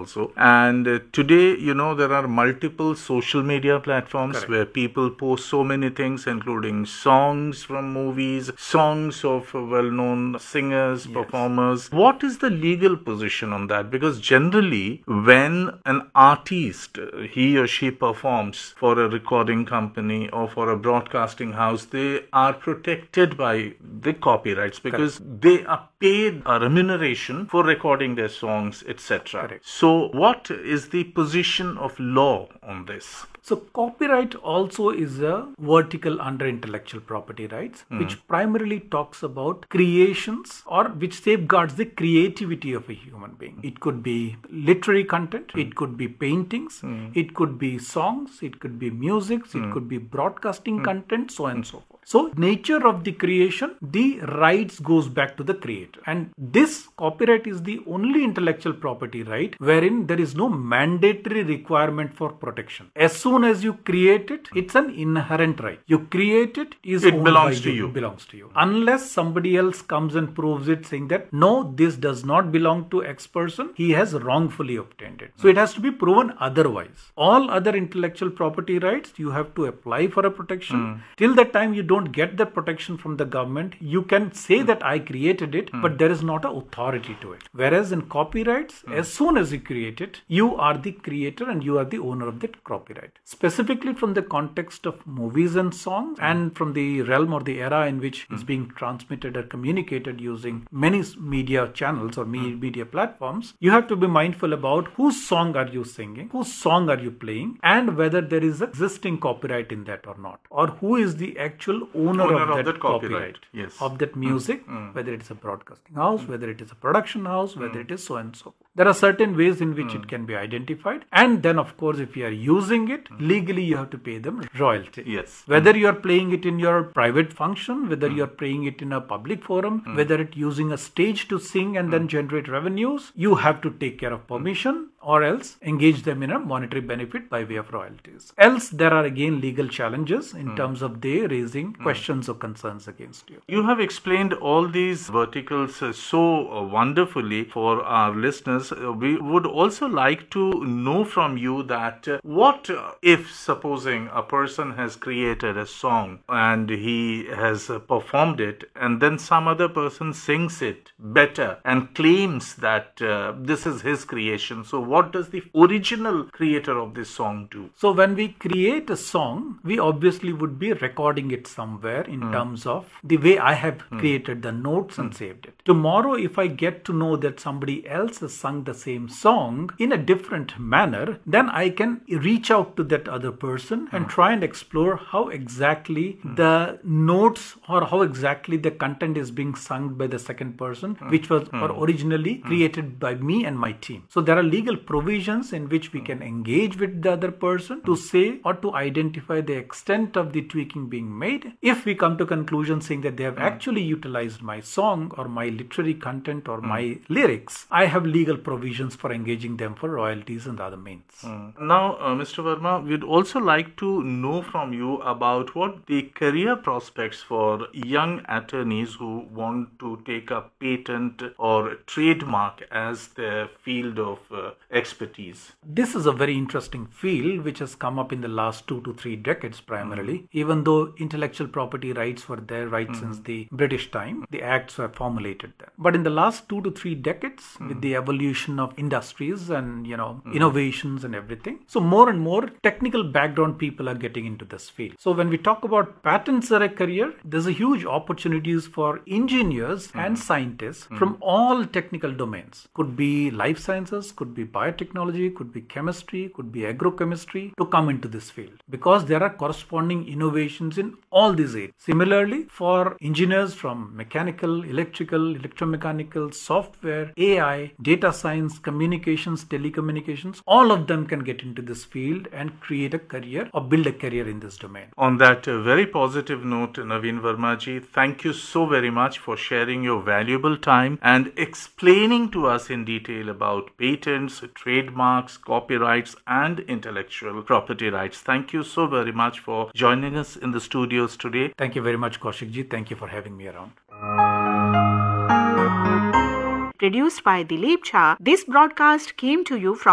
also. And today, there are multiple social media platforms Correct. where people post so many things, including songs from movies, songs of well-known singers, Yes. performers. What is the legal position on that? Because generally, when an artist, he or she performs for a recording company or for a broadcasting house, they are protected by the copyrights because they are paid a remuneration for recording their songs, etc. Correct. So, what is the position of law on this? So copyright also is a vertical under intellectual property rights, which primarily talks about creations or which safeguards the creativity of a human being. It could be literary content, it could be paintings, it could be songs, it could be music, it could be broadcasting content, so on and so forth. So nature of the creation, the rights goes back to the creator. And this copyright is the only intellectual property right wherein there is no mandatory requirement for protection. As soon as you create it, it's an inherent right. You create it, it belongs to you. It belongs to you. Unless somebody else comes and proves it saying that no, this does not belong to X person, he has wrongfully obtained it. So it has to be proven otherwise. All other intellectual property rights, you have to apply for a protection. Till the time you don't get the protection from the government, you can say that I created it, but there is not an authority to it. Whereas in copyrights, as soon as you create it, you are the creator and you are the owner of that copyright. Specifically from the context of movies and songs and from the realm or the era in which it's being transmitted or communicated using many media channels or media platforms, you have to be mindful about whose song are you singing, whose song are you playing, and whether there is existing copyright in that or not, or who is the actual owner of that copyright of that music, whether it's a broadcasting house, whether it is a production house, whether it is so and so. There are certain ways in which it can be identified, and then of course if you are using it, legally you have to pay them royalty. Yes. Whether you are playing it in your private function, whether you are playing it in a public forum, whether it using a stage to sing and then generate revenues, you have to take care of permission or else engage them in a monetary benefit by way of royalties. Else there are again legal challenges in terms of they raising questions or concerns against you. You have explained all these verticals so wonderfully for our listeners. We would also like to know from you that what if supposing a person has created a song and he has performed it and then some other person sings it better and claims that this is his creation. So what does the original creator of this song do? So when we create a song, we obviously would be recording it somewhere in terms of the way I have created the notes and saved it. Tomorrow, if I get to know that somebody else has sung the same song in a different manner, then I can reach out to that other person and try and explore how exactly the notes or how exactly the content is being sung by the second person, which was originally created by me and my team. So there are legal provisions in which we can engage with the other person to say or to identify the extent of the tweaking being made. If we come to conclusion saying that they have actually utilized my song or my literary content or my lyrics, I have legal provisions for engaging them for royalties and other means. Now, Mr. Verma, we'd also like to know from you about what the career prospects for young attorneys who want to take a patent or trademark as their field of expertise. This is a very interesting field which has come up in the last 2 to 3 decades primarily. Even though intellectual property rights were there right since the British time, the acts were formulated then. But in the last 2 to 3 decades, with the evolution of industries and innovations and everything, so more and more technical background people are getting into this field. So when we talk about patents as a career, there's a huge opportunities for engineers and scientists from all technical domains. Could be life sciences, could be biotechnology, could be chemistry, could be agrochemistry, to come into this field because there are corresponding innovations in all these areas. Similarly, for engineers from mechanical, electrical, electromechanical, software, AI, data science, communications, telecommunications, all of them can get into this field and create a career or build a career in this domain. On that very positive note, Naveen Vermaji, thank you so very much for sharing your valuable time and explaining to us in detail about patents, trademarks, copyrights, and intellectual property rights. Thank you so very much for joining us in the studios today. Thank you very much, Kaushikji. Thank you for having me around. Produced by Dilip Jha, this broadcast came to you from